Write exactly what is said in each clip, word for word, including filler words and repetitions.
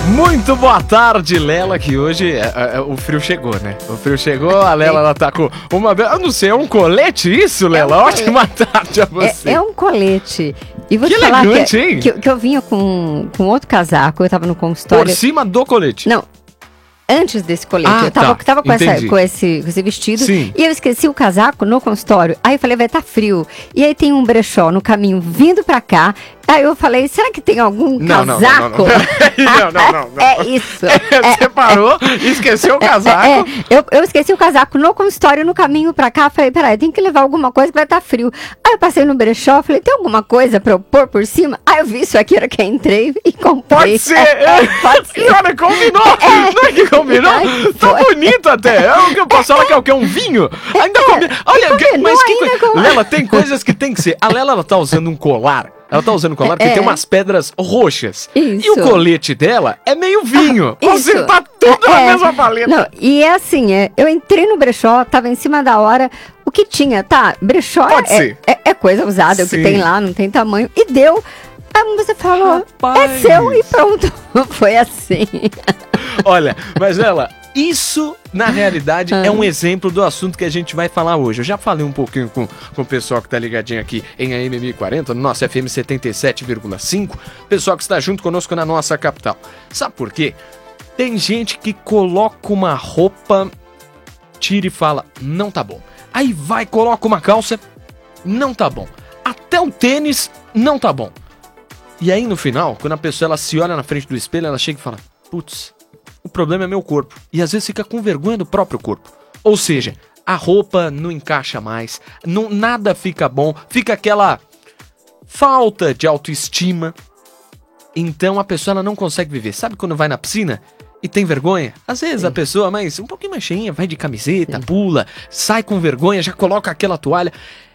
Muito boa tarde, Lela, que hoje é, é, o frio chegou, né? O frio chegou, a Lela ela tá com uma... Eu não sei, é um colete isso, Lela? É um Ótima tarde a você. É, é um colete. E vou que te falar elegante, que, hein? Que, que eu vinha com, com outro casaco, eu tava no consultório... Por cima do colete? Não. Antes desse colete, Ah, eu tava, tá. tava com, essa, Entendi. com, esse, com esse vestido. Sim. E eu esqueci o casaco no consultório. Aí eu falei, vai estar frio. E aí tem um brechó no caminho vindo pra cá. Aí eu falei, será que tem algum Não, não, casaco? não, não, não, não, não. É isso. Você parou, esqueceu o casaco. É, é, eu, eu esqueci o casaco no consultório, no caminho pra cá. Falei, peraí, tem que levar alguma coisa que vai estar frio. Aí eu passei no brechó, falei, tem alguma coisa pra eu pôr por cima? Aí eu vi isso aqui, era que eu entrei e comprei. Pode ser. É, pode ser. E olha, combinou. É. Não é que combinou? Ai, Tá foi. bonito até. É o que eu posso falar que é o que? Um vinho? Ainda combina. Olha, que- combinou mas que ainda coisa. com- Lela, tem coisas que tem que ser. A Lela, ela tá usando um colar. Ela tá usando um colar que É. tem umas pedras roxas. Isso. E o colete dela é meio vinho. Ah, Você isso. tá tudo na É. mesma paleta. Não, e é assim, é, eu entrei no brechó, tava em cima da hora, o que tinha, tá, brechó Pode é, ser. é, é coisa usada, o Sim. que tem lá, não tem tamanho, e deu. Aí você falou, Rapaz. é seu e pronto. Foi assim. Olha, mas ela, isso na realidade Ah. é um exemplo do assunto que a gente vai falar hoje. Eu já falei um pouquinho com, com o pessoal que tá ligadinho aqui em A M mil e quarenta, no nosso F M setenta e sete vírgula cinco, pessoal que está junto conosco na nossa capital. Sabe por quê? Tem gente que coloca uma roupa, tira e fala, não tá bom. Aí vai, coloca uma calça, não tá bom. Até o tênis, não tá bom. E aí no final, quando a pessoa ela se olha na frente do espelho, ela chega e fala, putz, o problema é meu corpo. E às vezes fica com vergonha do próprio corpo. Ou seja, a roupa não encaixa mais, não, nada fica bom, fica aquela falta de autoestima. Então a pessoa ela não consegue viver. Sabe quando vai na piscina e tem vergonha? Às vezes a pessoa, mas um pouquinho mais cheinha, vai de camiseta, pula, sai com vergonha, já coloca aquela toalha.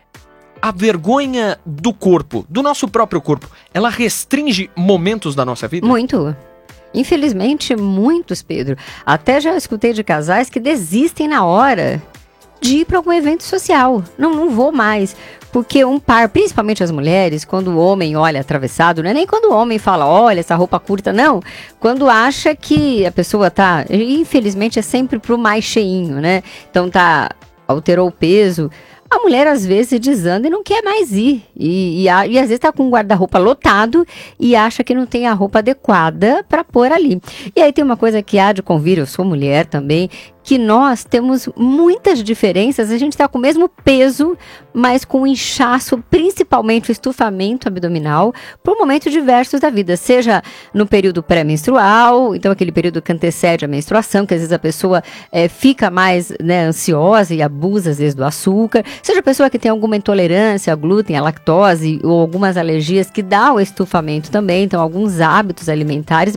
A vergonha do corpo, do nosso próprio corpo, ela restringe momentos da nossa vida? Muito. Infelizmente, muitos, Pedro. Até já escutei de casais que desistem na hora de ir para algum evento social. Não, não vou mais. Porque um par, principalmente as mulheres, quando o homem olha atravessado, não é nem quando o homem fala, olha, essa roupa curta, não. Quando acha que a pessoa tá, infelizmente é sempre pro mais cheinho, né? Então tá, alterou o peso. A mulher às vezes desanda e não quer mais ir. E, e, a- e às vezes tá com o guarda-roupa lotado e acha que não tem a roupa adequada para pôr ali. E aí tem uma coisa que há de convir, eu sou mulher também, que nós temos muitas diferenças. A gente tá com o mesmo peso, mas com inchaço, principalmente o estufamento abdominal, por momentos diversos da vida. Seja no período pré-menstrual, então aquele período que antecede a menstruação, que às vezes a pessoa eh, fica mais, né, ansiosa e abusa às vezes do açúcar. Seja a pessoa que tem alguma intolerância a glúten, a lactose ou algumas alergias que dá o estufamento também, então alguns hábitos alimentares.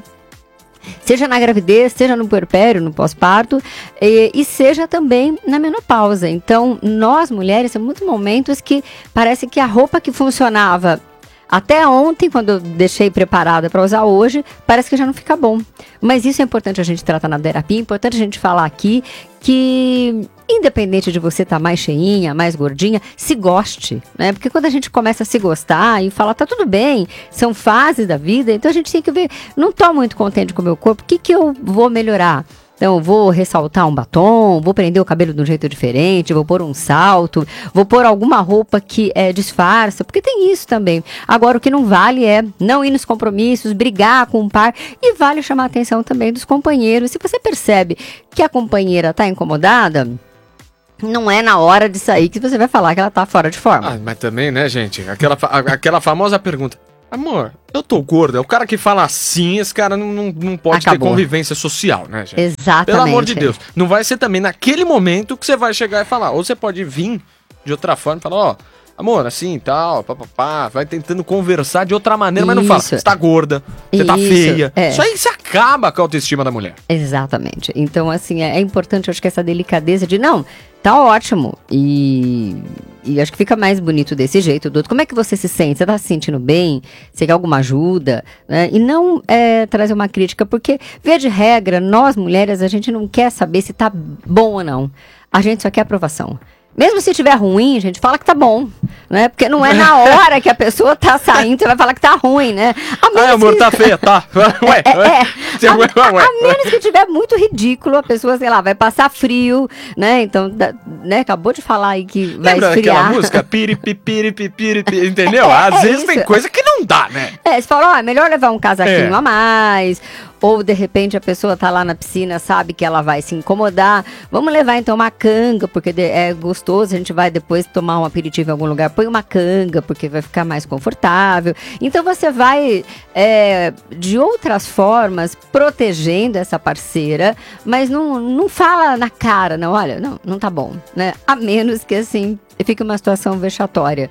Seja na gravidez, seja no puerpério, no pós-parto, e, e seja também na menopausa. Então, nós mulheres, temos muitos momentos que parece que a roupa que funcionava até ontem, quando eu deixei preparada para usar hoje, parece que já não fica bom. Mas isso é importante a gente tratar na terapia, é importante a gente falar aqui que, independente de você estar mais cheinha, mais gordinha, se goste, né? Porque quando a gente começa a se gostar e falar, tá tudo bem, são fases da vida, então a gente tem que ver, não tô muito contente com o meu corpo, o que que eu vou melhorar? Então, vou ressaltar um batom, vou prender o cabelo de um jeito diferente, vou pôr um salto, vou pôr alguma roupa que é, disfarça, porque tem isso também. Agora, o que não vale é não ir nos compromissos, brigar com um par, e vale chamar a atenção também dos companheiros. Se você percebe que a companheira está incomodada, não é na hora de sair que você vai falar que ela está fora de forma. Ah, mas também, né, gente? Aquela, fa- aquela famosa pergunta. Amor, eu tô gorda. O cara que fala assim, esse cara não, não, não pode Acabou. ter convivência social, né, gente? Exatamente. Pelo amor de Deus. Não vai ser também naquele momento que você vai chegar e falar. Ou você pode vir de outra forma e falar, ó, amor, assim e tal, papapá. Vai tentando conversar de outra maneira, mas não fala. Isso. Você tá gorda, você tá Isso, feia. é. Isso aí você acaba com a autoestima da mulher. Exatamente. Então, assim, é, é importante, eu acho que essa delicadeza de, não, tá ótimo. E, e acho que fica mais bonito desse jeito, do outro. Como é que você se sente? Você tá se sentindo bem? Você quer alguma ajuda? Né? E não é, trazer uma crítica, porque, via de regra, nós mulheres, a gente não quer saber se tá bom ou não. A gente só quer aprovação. Mesmo se tiver ruim, gente, fala que tá bom, né? Porque não é na hora que a pessoa tá saindo, você vai falar que tá ruim, né? Ai, amor, que... tá feia, tá. Ué, é, é, Você, a, ué, ué, a, a menos que tiver muito ridículo, a pessoa, sei lá, vai passar frio, né? Então, da, né? Acabou de falar aí que vai Lembra esfriar. daquela música? Piripi, piripi, piripi, entendeu? É, Às é vezes isso. tem coisa que não dá, né? É, você fala, ó, é melhor levar um casaquinho É. a mais, ou de repente a pessoa tá lá na piscina, sabe que ela vai se incomodar, vamos levar então uma canga, porque de- é gostoso, a gente vai depois tomar um aperitivo em algum lugar, põe uma canga, porque vai ficar mais confortável. Então você vai, é, de outras formas, protegendo essa parceira, mas não, não fala na cara, não, olha, não, não tá bom, né? A menos que assim... fica uma situação vexatória.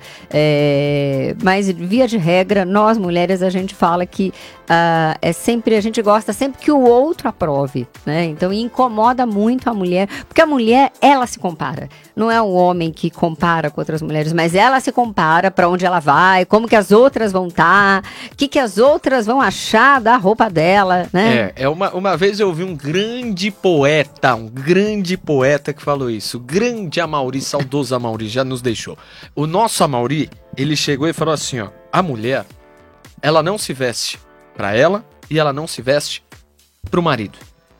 É, mas, via de regra, nós mulheres, a gente fala que ah, é sempre, a gente gosta sempre que o outro aprove, né? Então, incomoda muito a mulher, porque a mulher, ela se compara. Não é um homem que compara com outras mulheres, mas ela se compara para onde ela vai, como que as outras vão estar, o que que as outras vão achar da roupa dela, né? É, é uma, uma vez eu ouvi um grande poeta, um grande poeta que falou isso. Grande Amaury, saudoso Amaury, já nos deixou. O nosso Amaury, ele chegou e falou assim, ó, a mulher, ela não se veste pra ela e ela não se veste pro marido.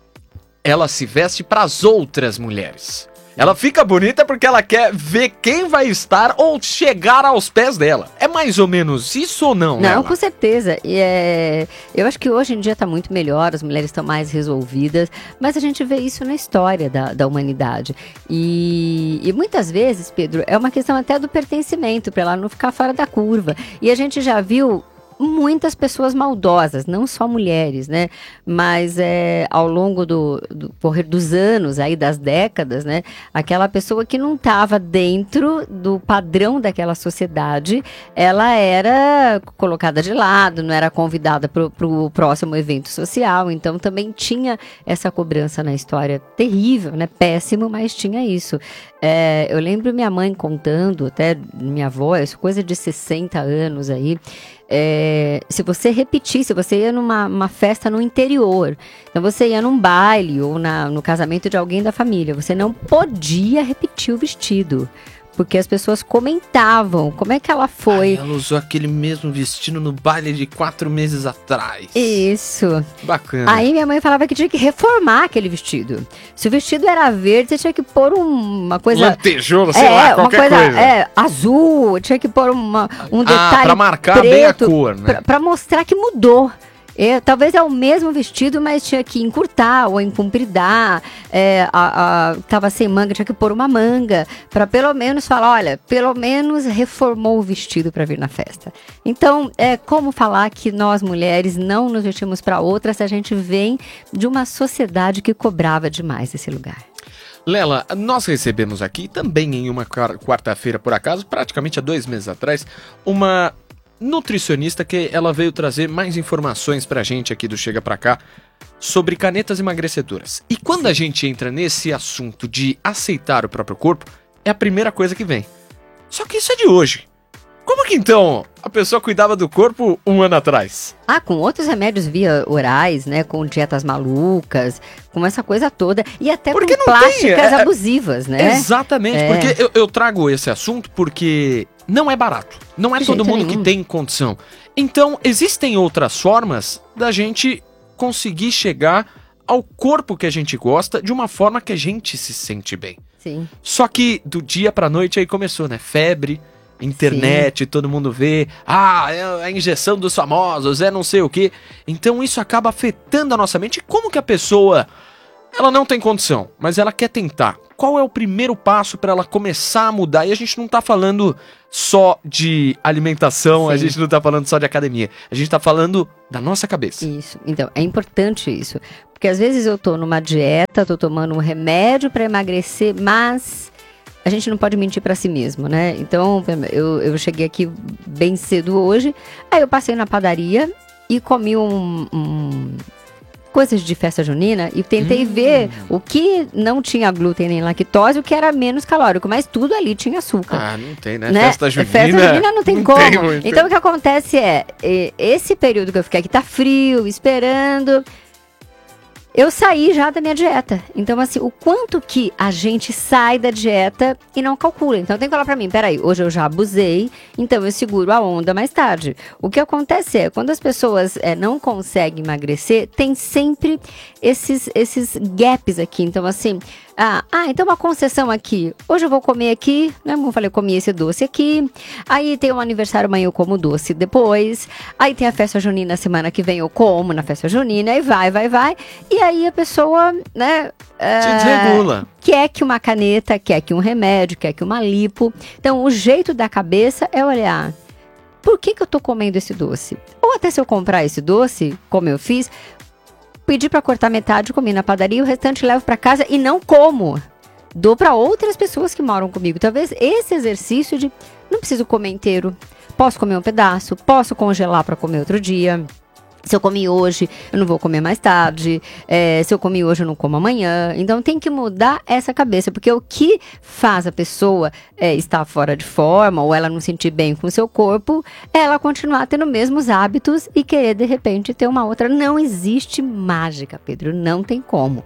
Ela se veste pras outras mulheres. Ela fica bonita porque ela quer ver quem vai estar ou chegar aos pés dela. É mais ou menos isso ou não? Não, ela? com certeza. E é, eu acho que hoje em dia está muito melhor, as mulheres estão mais resolvidas, mas a gente vê isso na história da, da humanidade. E, e muitas vezes, Pedro, é uma questão até do pertencimento, para ela não ficar fora da curva. E a gente já viu muitas pessoas maldosas, não só mulheres, né? Mas é, ao longo do, do correr dos anos, aí das décadas, né? Aquela pessoa que não estava dentro do padrão daquela sociedade, ela era colocada de lado, não era convidada para o próximo evento social, então também tinha essa cobrança na história terrível, né? Péssimo, mas tinha isso. É, eu lembro minha mãe contando, até minha avó, isso coisa de sessenta anos aí, é, se você repetir, se você ia numa uma festa no interior, então você ia num baile ou na, no casamento de alguém da família, você não podia repetir o vestido, porque as pessoas comentavam como é que ela foi. Ai, ela usou aquele mesmo vestido no baile de quatro meses atrás. Isso. Bacana. Aí minha mãe falava que tinha que reformar aquele vestido. Se o vestido era verde, você tinha que pôr uma coisa... Lantejoula, sei é, lá, uma qualquer coisa, coisa. É, azul, tinha que pôr uma, um Ah, detalhe pra marcar preto, bem a cor, né? pra, pra mostrar que mudou. É, talvez é o mesmo vestido, mas tinha que encurtar ou encumpridar. É, a, a, tava sem manga, tinha que pôr uma manga. Pra pelo menos falar, olha, pelo menos reformou o vestido pra vir na festa. Então, é como falar que nós mulheres não nos vestimos pra outras se a gente vem de uma sociedade que cobrava demais esse lugar. Lela, nós recebemos aqui, também em uma quar- quarta-feira, por acaso, praticamente há dois meses atrás, uma nutricionista que ela veio trazer mais informações pra gente aqui do Chega Pra Cá sobre canetas emagrecedoras. E quando a gente entra nesse assunto de aceitar o próprio corpo, é a primeira coisa que vem. Só que isso é de hoje. Como que então a pessoa cuidava do corpo um ano atrás? Ah, com outros remédios via orais, né? Com dietas malucas, com essa coisa toda. E até Porque com não tem, plásticas é- abusivas, né? Exatamente, É. porque eu, eu trago esse assunto porque não é barato. Não é De todo jeito mundo nenhum. que tem condição. Então, existem outras formas da gente conseguir chegar ao corpo que a gente gosta de uma forma que a gente se sente bem. Sim. Só que do dia pra noite aí começou, né? Febre, internet, todo mundo vê. Ah, é a injeção dos famosos, é não sei o quê. Então isso acaba afetando a nossa mente. E como que a pessoa, ela não tem condição, mas ela quer tentar? Qual é o primeiro passo pra ela começar a mudar? E a gente não tá falando só de alimentação, a Sim. gente não tá falando só de academia. A gente tá falando da nossa cabeça. Isso. Então, é importante isso. Porque às vezes eu tô numa dieta, tô tomando um remédio pra emagrecer, mas a gente não pode mentir pra si mesmo, né? Então, eu, eu cheguei aqui bem cedo hoje, aí eu passei na padaria e comi um... um coisas de festa junina e tentei Hum. ver o que não tinha glúten nem lactose, o que era menos calórico, mas tudo ali tinha açúcar. Ah, não tem, né? Né? Festa junina. Festa junina não tem não como. tem muito. Então o que acontece é, e- esse período que eu fiquei aqui tá frio, esperando, eu saí já da minha dieta. Então, assim, o quanto que a gente sai da dieta e não calcula. Então, tem que falar pra mim, peraí, hoje eu já abusei, então eu seguro a onda mais tarde. O que acontece é, quando as pessoas é, não conseguem emagrecer, tem sempre esses, esses gaps aqui. Então, assim, ah, ah, então uma concessão aqui. Hoje eu vou comer aqui, né? Como eu falei, eu comi esse doce aqui. Aí tem um aniversário amanhã, eu como doce depois. Aí tem a festa junina semana que vem, eu como na festa junina. Aí vai, vai, vai. E aí a pessoa, né? Se desregula. Quer que uma caneta, quer que um remédio, quer que uma lipo. Então, o jeito da cabeça é olhar, por que que eu tô comendo esse doce? Ou até se eu comprar esse doce, como eu fiz, pedir para cortar metade, comi na padaria, o restante levo para casa e não como. Dou para outras pessoas que moram comigo. Talvez esse exercício de não preciso comer inteiro, posso comer um pedaço, posso congelar para comer outro dia. Se eu comi hoje, eu não vou comer mais tarde. É, se eu comi hoje, eu não como amanhã. Então, tem que mudar essa cabeça. Porque o que faz a pessoa é, estar fora de forma ou ela não sentir bem com o seu corpo é ela continuar tendo os mesmos hábitos e querer, de repente, ter uma outra. Não existe mágica, Pedro. Não tem como.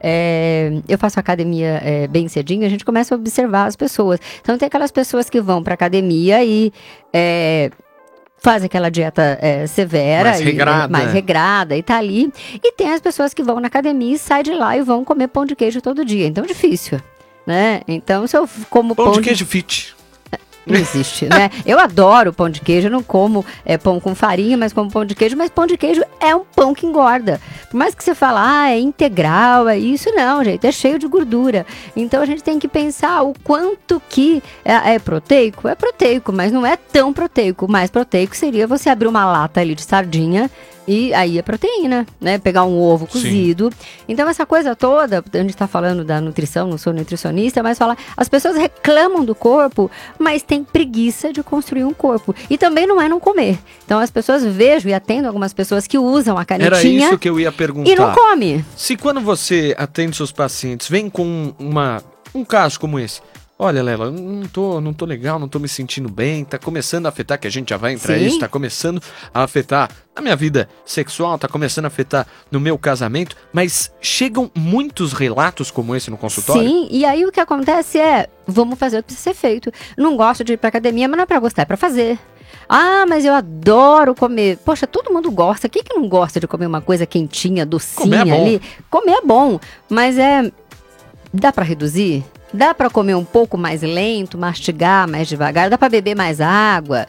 É, eu faço academia é, bem cedinho, a gente começa a observar as pessoas. Então, tem aquelas pessoas que vão para academia e... É, faz aquela dieta é, severa, mais regrada. E, mais regrada e tá ali. E tem as pessoas que vão na academia e saem de lá e vão comer pão de queijo todo dia. Então, difícil, né? Então, se eu como pão, pão de de queijo fit. Não existe, né? Eu adoro pão de queijo, eu não como é, pão com farinha, mas como pão de queijo. Mas pão de queijo é um pão que engorda. Por mais que você fale, ah, é integral, é isso, não, gente, é cheio de gordura. Então a gente tem que pensar o quanto que é, é proteico. É proteico, mas não é tão proteico. O mais proteico seria você abrir uma lata ali de sardinha e aí é proteína, né? Pegar um ovo cozido. Sim. Então essa coisa toda, a gente tá falando da nutrição, não sou nutricionista, mas falar, as pessoas reclamam do corpo, mas tem preguiça de construir um corpo. E também não é não comer. Então as pessoas, vejo e atendo algumas pessoas que usam a canetinha. Era isso que eu ia perguntar. E não come. Se quando você atende seus pacientes, vem com uma, um caso como esse, olha, Lela, não tô, não tô legal, não tô me sentindo bem, tá começando a afetar, que a gente já vai entrar Sim. nisso, tá começando a afetar a minha vida sexual, tá começando a afetar no meu casamento, mas chegam muitos relatos como esse no consultório? Sim, e aí o que acontece é, vamos fazer o que precisa ser feito. Não gosto de ir pra academia, mas não é pra gostar, é pra fazer. Ah, mas eu adoro comer. Poxa, todo mundo gosta. Quem que não gosta de comer uma coisa quentinha, docinha comer é ali? Comer é bom, mas é... Dá pra reduzir? Dá para comer um pouco mais lento, mastigar mais devagar, dá para beber mais água.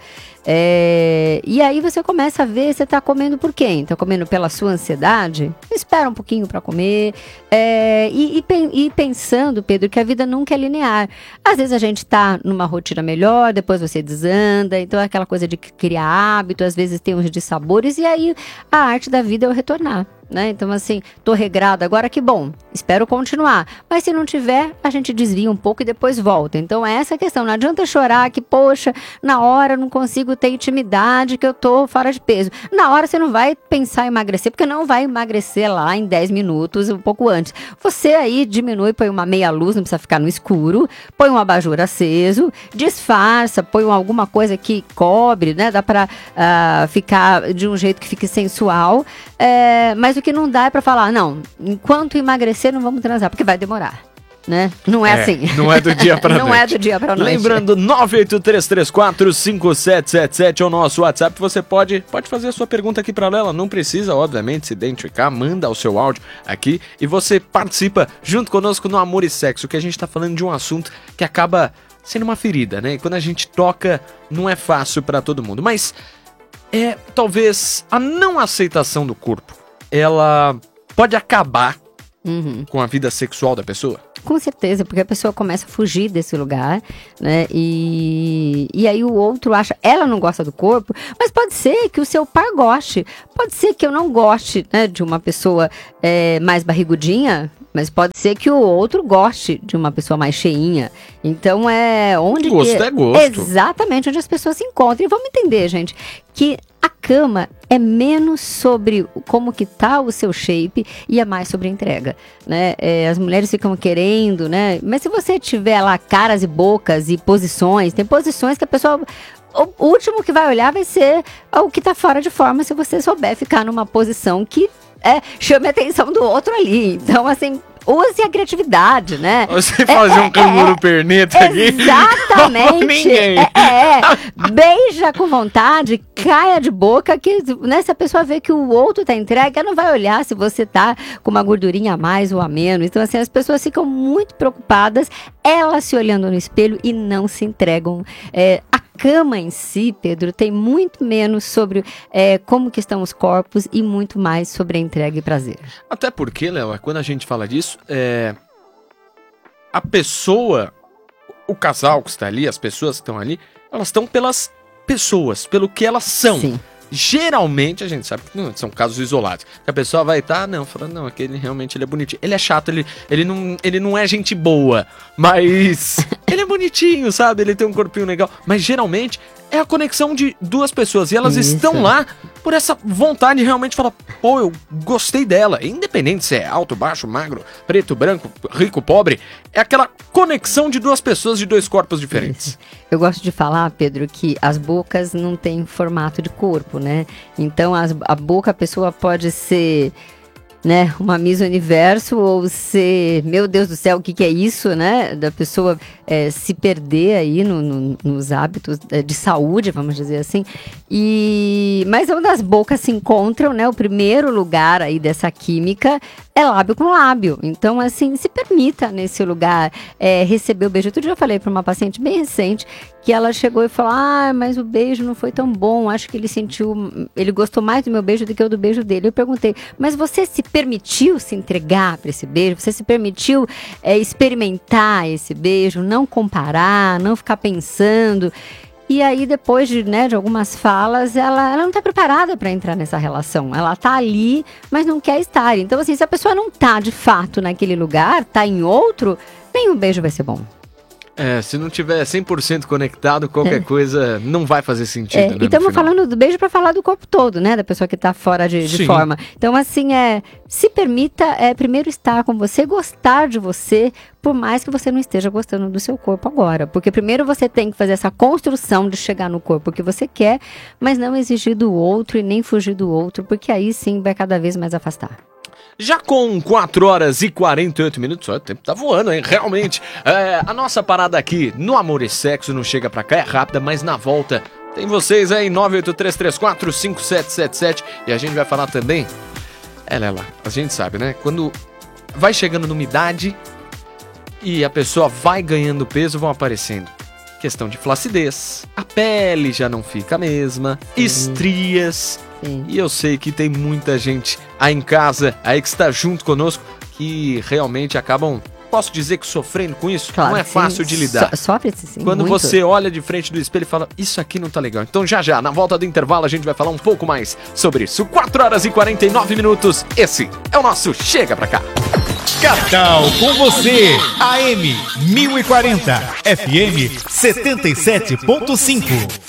É, e aí você começa a ver, você está comendo por quê? Está comendo pela sua ansiedade? Espera um pouquinho para comer. É, e, e, e pensando, Pedro, que a vida nunca é linear. Às vezes a gente está numa rotina melhor, depois você desanda. Então é aquela coisa de criar hábito, às vezes tem uns dissabores. E aí a arte da vida é o retornar. Né? Então assim, tô regrada agora, que bom, espero continuar, mas se não tiver, a gente desvia um pouco e depois volta. Então é essa a questão, não adianta chorar que, poxa, na hora eu não consigo ter intimidade, que eu tô fora de peso. Na hora você não vai pensar em emagrecer, porque não vai emagrecer lá em dez minutos, um pouco antes. Você aí diminui, põe uma meia luz, não precisa ficar no escuro, põe um abajur aceso, disfarça, põe alguma coisa que cobre, né? Dá pra uh, ficar de um jeito que fique sensual, é, mas o que não dá é pra falar, não, enquanto emagrecer não vamos transar, porque vai demorar, né? Não é, é assim. Não é do dia pra não noite. Não é do dia pra noite. Lembrando, nove oito três três quatro cinco sete sete sete é o nosso WhatsApp, você pode, pode fazer a sua pergunta aqui pra Lela, não precisa, obviamente, se identificar, manda o seu áudio aqui e você participa junto conosco no Amor e Sexo, que a gente tá falando de um assunto que acaba sendo uma ferida, né? E quando a gente toca, não é fácil pra todo mundo, mas é talvez a não aceitação do corpo, ela pode acabar uhum. com a vida sexual da pessoa? Com certeza, porque a pessoa começa a fugir desse lugar, né? E, e aí o outro acha, ela não gosta do corpo, mas pode ser que o seu par goste. Pode ser que eu não goste, né, de uma pessoa é, mais barrigudinha, mas pode ser que o outro goste de uma pessoa mais cheinha. Então é onde... Gosto que, é gosto. Exatamente, onde as pessoas se encontram. E vamos entender, gente, que a cama é menos sobre como que tá o seu shape e é mais sobre a entrega, né? É, as mulheres ficam querendo, né? Mas se você tiver lá caras e bocas e posições, tem posições que a pessoa... O último que vai olhar vai ser o que tá fora de forma, se você souber ficar numa posição que é, chame a atenção do outro ali. Então, assim, use a criatividade, né? Você fazer é, um canguru é, perneta é, aqui. Exatamente. Ninguém. É, é, beija com vontade, caia de boca, que né, se a pessoa vê que o outro tá entregue, ela não vai olhar se você tá com uma gordurinha a mais ou a menos. Então, assim, as pessoas ficam muito preocupadas, elas se olhando no espelho e não se entregam. É, a cama em si, Pedro, tem muito menos sobre é, como que estão os corpos e muito mais sobre a entrega e prazer. Até porque, Léo, quando a gente fala disso, é... a pessoa, o casal que está ali, as pessoas que estão ali, elas estão pelas pessoas, pelo que elas são. Sim. Geralmente, a gente sabe que não, são casos isolados. Que a pessoa vai estar, tá, não, falando, não, aquele realmente ele é bonitinho. Ele é chato, ele, ele, não, ele não é gente boa, mas ele é bonitinho, sabe? Ele tem um corpinho legal. Mas geralmente é a conexão de duas pessoas e elas Isso. estão lá por essa vontade de realmente falar, pô, eu gostei dela. Independente se é alto, baixo, magro, preto, branco, rico, pobre, é aquela conexão de duas pessoas de dois corpos diferentes. Isso. Eu gosto de falar, Pedro, que as bocas não têm formato de corpo, né? Então, as, a boca, a pessoa pode ser, né, uma Miss Universo ou ser, meu Deus do céu, o que, que é isso, né? Da pessoa é, se perder aí no, no, nos hábitos de saúde, vamos dizer assim. E, mas onde as bocas se encontram, né? O primeiro lugar aí dessa química é lábio com lábio. Então, assim, se permita nesse lugar é, receber o beijo. Outro dia eu falei para uma paciente bem recente que ela chegou e falou, ah, mas o beijo não foi tão bom, acho que ele sentiu, ele gostou mais do meu beijo do que o do beijo dele. Eu perguntei, mas você se permitiu se entregar para esse beijo? Você se permitiu é, experimentar esse beijo, não comparar, não ficar pensando? E aí, depois de, né, de algumas falas, ela, ela não está preparada para entrar nessa relação. Ela está ali, mas não quer estar. Então, assim, se a pessoa não está, de fato, naquele lugar, está em outro, nenhum beijo vai ser bom. É, se não tiver cem por cento conectado, qualquer é. coisa não vai fazer sentido, é, né? E estamos falando do beijo para falar do corpo todo, né? Da pessoa que está fora de, de forma. Então, assim, é, se permita é, primeiro estar com você, gostar de você, por mais que você não esteja gostando do seu corpo agora. Porque primeiro você tem que fazer essa construção de chegar no corpo que você quer, mas não exigir do outro e nem fugir do outro, porque aí sim vai cada vez mais afastar. Já com quatro horas e quarenta e oito minutos, ó, o tempo tá voando, hein? Realmente. É, a nossa parada aqui no Amor e Sexo não chega pra cá, é rápida, mas na volta tem vocês aí, nove oito três três quatro cinco sete sete sete. E a gente vai falar também, é, Lela, a gente sabe, né? Quando vai chegando numa idade e a pessoa vai ganhando peso, vão aparecendo questão de flacidez, a pele já não fica a mesma, Sim. estrias... Sim. E eu sei que tem muita gente aí em casa, aí que está junto conosco, que realmente acabam, posso dizer que sofrendo com isso, claro, não é fácil sim. de lidar. So, Sofre-se sim, Quando muito. Você olha de frente do espelho e fala, isso aqui não tá legal. Então já já, na volta do intervalo, a gente vai falar um pouco mais sobre isso. quatro horas e quarenta e nove minutos, esse é o nosso Chega Pra Cá. Capital com você, A M mil e quarenta, F M setenta e sete ponto cinco.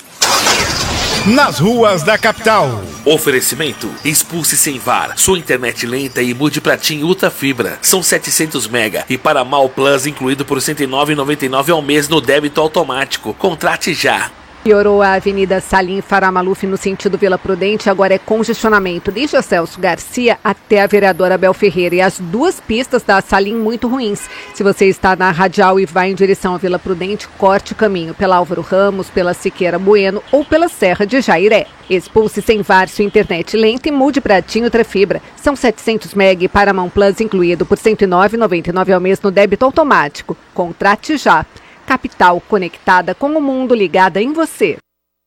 Nas ruas da capital. Oferecimento: Expulse sem V A R. Sua internet lenta e mude pra TIM Ultra Fibra. São setecentos mega e para Mal Plus incluído por cento e nove reais e noventa e nove centavos ao mês no débito automático. Contrate já. Piorou a Avenida Salim Farah Maluf no sentido Vila Prudente, agora é congestionamento desde a Celso Garcia até a Vereadora Bel Ferreira. E as duas pistas da Salim muito ruins. Se você está na Radial e vai em direção à Vila Prudente, corte o caminho pela Álvaro Ramos, pela Siqueira Bueno ou pela Serra de Jairé. Expulse sem V A R sua internet lenta e mude para TIM Ultra Fibra. São setecentos mega e Paramount Plus incluído por cento e nove reais e noventa e nove centavos ao mês no débito automático. Contrate já. Capital conectada com o mundo, ligada em você.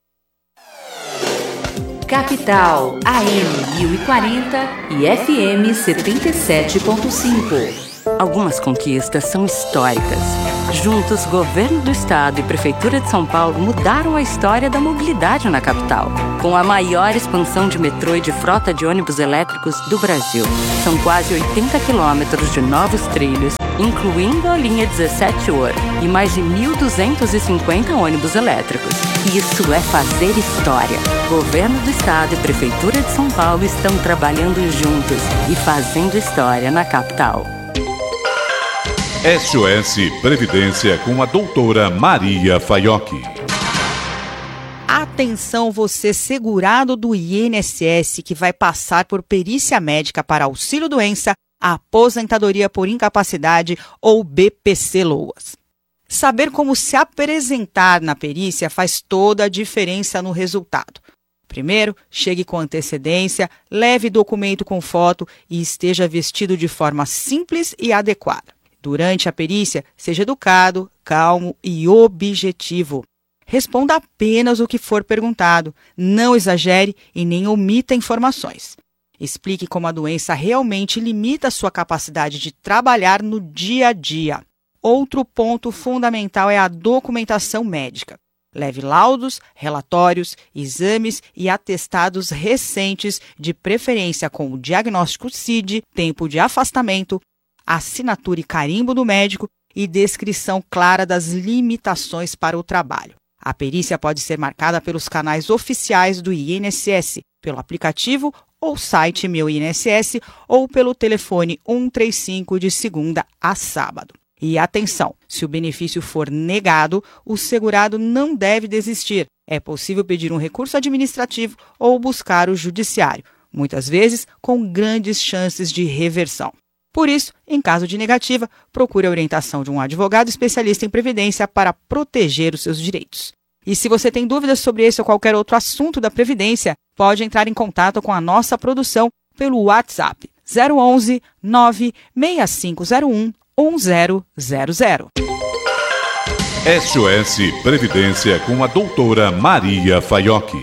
Capital A M mil e quarenta e F M setenta e sete ponto cinco. Algumas conquistas são históricas. Juntos, Governo do Estado e Prefeitura de São Paulo mudaram a história da mobilidade na capital, com a maior expansão de metrô e de frota de ônibus elétricos do Brasil. São quase oitenta quilômetros de novos trilhos, incluindo a linha dezessete Ouro, e mais de mil duzentos e cinquenta ônibus elétricos. Isso é fazer história. Governo do Estado e Prefeitura de São Paulo estão trabalhando juntos e fazendo história na capital. S O S Previdência com a doutora Maria Faiocchi. Atenção, você segurado do I N S S que vai passar por perícia médica para auxílio-doença, aposentadoria por incapacidade ou B P C-Loas. Saber como se apresentar na perícia faz toda a diferença no resultado. Primeiro, chegue com antecedência, leve documento com foto e esteja vestido de forma simples e adequada. Durante a perícia, seja educado, calmo e objetivo. Responda apenas o que for perguntado, não exagere e nem omita informações. Explique como a doença realmente limita a sua capacidade de trabalhar no dia a dia. Outro ponto fundamental é a documentação médica. Leve laudos, relatórios, exames e atestados recentes, de preferência com o diagnóstico C I D, tempo de afastamento, assinatura e carimbo do médico e descrição clara das limitações para o trabalho. A perícia pode ser marcada pelos canais oficiais do I N S S, pelo aplicativo ou site Meu I N S S ou pelo telefone um três cinco de segunda a sábado. E atenção, se o benefício for negado, o segurado não deve desistir. É possível pedir um recurso administrativo ou buscar o judiciário, muitas vezes com grandes chances de reversão. Por isso, em caso de negativa, procure a orientação de um advogado especialista em previdência para proteger os seus direitos. E se você tem dúvidas sobre esse ou qualquer outro assunto da Previdência, pode entrar em contato com a nossa produção pelo WhatsApp zero onze, nove seis cinco zero um, um zero zero zero. S O S Previdência com a doutora Maria Faiocchi.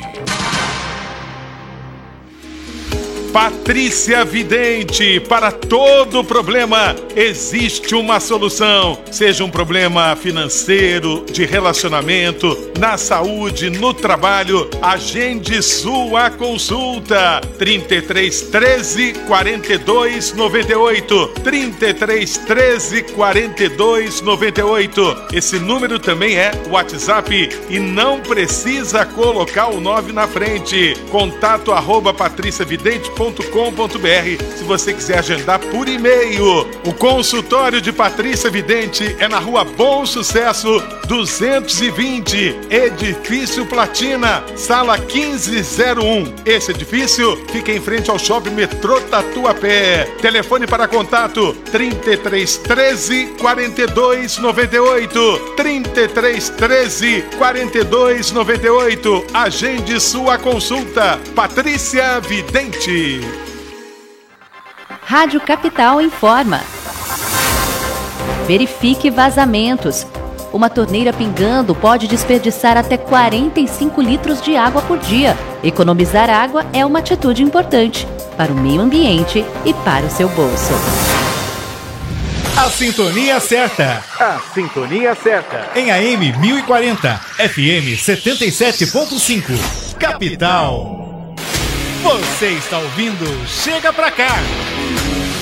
Patrícia Vidente, para todo problema existe uma solução. Seja um problema financeiro, de relacionamento, na saúde, no trabalho, agende sua consulta. trinta e três, treze, quarenta e dois, noventa e oito. trinta e três, treze, quarenta e dois, noventa e oito. Esse número também é WhatsApp e não precisa colocar o nove na frente. Contato arroba patricia vidente ponto com ponto b r se você quiser agendar por e-mail. O consultório de Patrícia Vidente é na Rua Bom Sucesso duzentos e vinte, Edifício Platina, sala quinze zero um. Esse edifício fica em frente ao Shopping Metrô Tatuapé. Telefone para contato trinta e três, treze, quarenta e dois, noventa e oito. trinta e três, treze, quarenta e dois, noventa e oito. Agende sua consulta. Patrícia Vidente. Rádio Capital informa. Verifique vazamentos. Uma torneira pingando pode desperdiçar até quarenta e cinco litros de água por dia. Economizar água é uma atitude importante para o meio ambiente e para o seu bolso. A sintonia certa. A sintonia certa. Em A M mil e quarenta, F M setenta e sete ponto cinco. Capital. Você está ouvindo Chega Pra Cá.